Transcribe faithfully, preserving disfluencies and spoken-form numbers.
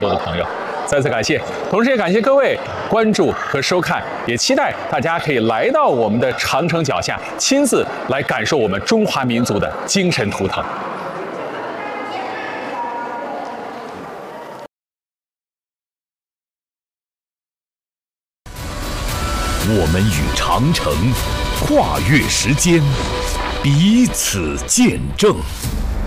多的朋友。再次感谢，同时也感谢各位关注和收看，也期待大家可以来到我们的长城脚下，亲自来感受我们中华民族的精神图腾。 我们与长城跨越时间，彼此见证。